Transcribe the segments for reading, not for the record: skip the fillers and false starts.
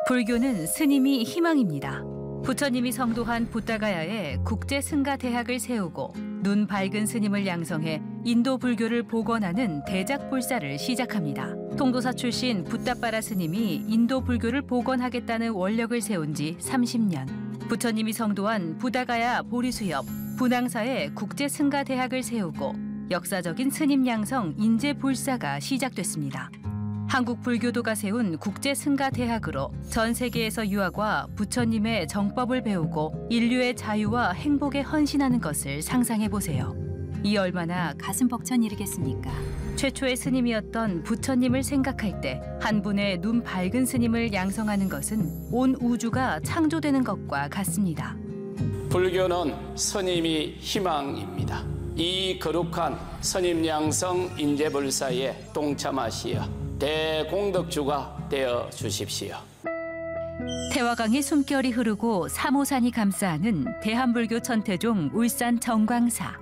불교는 스님이 희망입니다. 부처님이 성도한 부다가야에 국제 승가 대학을 세우고 눈 밝은 스님을 양성해 인도 불교를 복원하는 대작 불사를 시작합니다. 통도사 출신 붓다빠라 스님이 인도 불교를 복원하겠다는 원력을 세운 지 30년. 부처님이 성도한 부다가야 보리수 옆 분황사에 국제 승가 대학을 세우고 역사적인 스님 양성 인재 불사가 시작됐습니다. 한국 불교도가 세운 국제 승가 대학으로 전 세계에서 유학과 부처님의 정법을 배우고 인류의 자유와 행복에 헌신하는 것을 상상해 보세요. 이 얼마나 가슴 벅찬 일이겠습니까? 최초의 스님이었던 부처님을 생각할 때 한 분의 눈 밝은 스님을 양성하는 것은 온 우주가 창조되는 것과 같습니다. 불교는 스님이 희망입니다. 이 거룩한 스님 양성 인재불사에 동참하시어 대공덕주가 되어 주십시오. 태화강의 숨결이 흐르고 삼호산이 감싸는 대한불교 천태종 울산 정광사.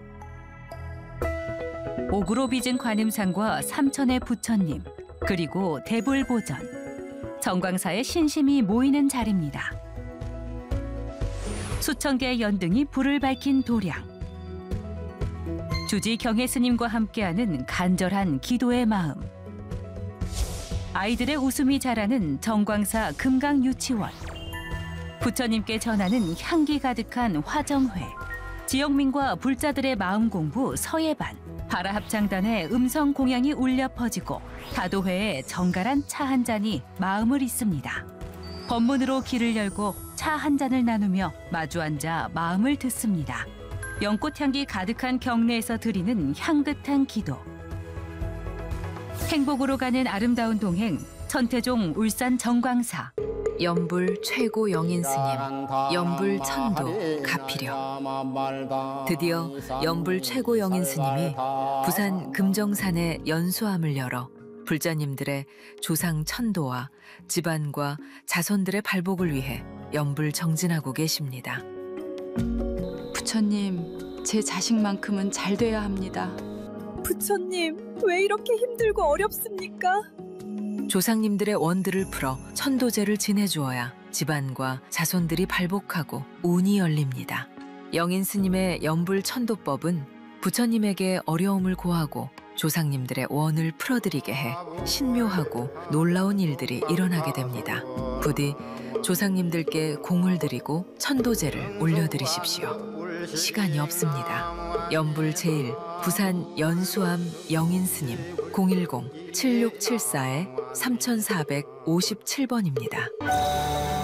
옥으로 빚은 관음상과 삼천의 부처님, 그리고 대불보전. 정광사의 신심이 모이는 자리입니다. 수천 개의 연등이 불을 밝힌 도량. 주지 경혜 스님과 함께하는 간절한 기도의 마음. 아이들의 웃음이 자라는 정광사 금강유치원. 부처님께 전하는 향기 가득한 화정회. 지역민과 불자들의 마음 공부 서예반. 바라합창단의 음성 공양이 울려 퍼지고 다도회의 정갈한 차 한 잔이 마음을 잇습니다. 법문으로 길을 열고 차 한 잔을 나누며 마주 앉아 마음을 듣습니다. 연꽃향기 가득한 경내에서 드리는 향긋한 기도. 행복으로 가는 아름다운 동행, 천태종 울산 정광사. 연불 최고 영인 스님, 연불 천도 가피려. 드디어 연불 최고 영인 스님이 부산 금정산의 연수함을 열어 불자님들의 조상 천도와 집안과 자손들의 발복을 위해 연불 정진하고 계십니다. 부처님, 제 자식만큼은 잘 돼야 합니다. 부처님, 왜 이렇게 힘들고 어렵습니까? 조상님들의 원들을 풀어 천도제를 지내주어야 집안과 자손들이 발복하고 운이 열립니다. 영인 스님의 연불 천도법은 부처님에게 어려움을 고하고 조상님들의 원을 풀어드리게 해 신묘하고 놀라운 일들이 일어나게 됩니다. 부디 조상님들께 공을 드리고 천도제를 올려드리십시오. 시간이 없습니다. 연불 제1 부산 연수암 영인 스님 010-7674-3457번입니다.